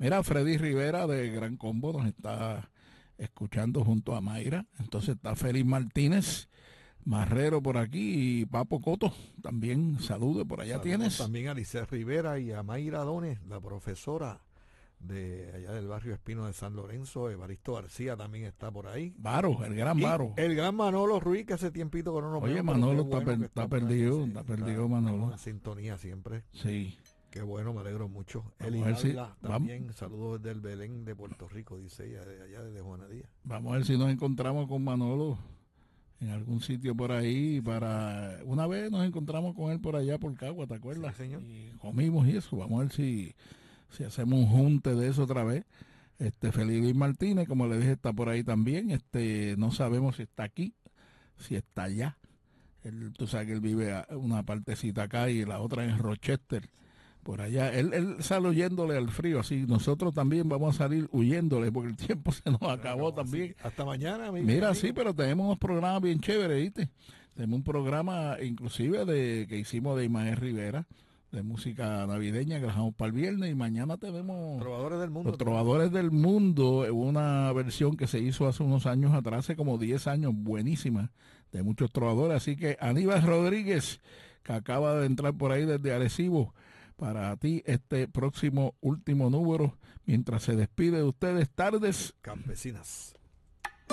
Mira, Freddy Rivera de Gran Combo nos está escuchando junto a Mayra. Entonces está Félix Martínez, Marrero por aquí y Papo Coto. También salude por allá Saludos tienes. también a Lice Rivera y a Mayra Dones, la profesora de allá del barrio Espino de San Lorenzo. Evaristo García también está por ahí. Varo, el gran Y Varo. el gran Manolo Ruiz, que hace tiempito que no nos Oye, vemos, pero qué Manolo bueno que está está por ahí. Sí, está perdido Manolo. estamos en sintonía siempre. Sí, Qué bueno, me alegro mucho. vamos Eli a ver si, Dávila vamos, también, saludos desde el Belén de Puerto Rico, dice ella, de allá desde Juana Díaz. vamos a ver si nos encontramos con Manolo en algún sitio por ahí para una vez nos encontramos con él por allá por Cagua, ¿te Sí, acuerdas? señor. Y comimos y eso, vamos a ver si hacemos un junte de eso otra vez. Felipe Martínez, como le dije, está por ahí también. No sabemos si está aquí, si está allá. Tú sabes que él vive una partecita acá y la otra en Rochester, por allá. Él sale huyéndole al frío, así nosotros también vamos a salir huyéndole porque el tiempo se nos acabó también. Hasta mañana, Mira, amigo. sí, pero tenemos unos programas bien chéveres, ¿viste? Tenemos un programa inclusive que hicimos de Ismael Rivera, de música navideña, que dejamos para el viernes, y mañana tenemos Trovadores del mundo. Los Trovadores del Mundo, una versión que se hizo hace unos años atrás, hace como 10 años, buenísima, de muchos trovadores. Así que Aníbal Rodríguez, que acaba de entrar por ahí desde Arecibo, para ti este próximo último número, mientras se despide de ustedes, tardes Campesinas.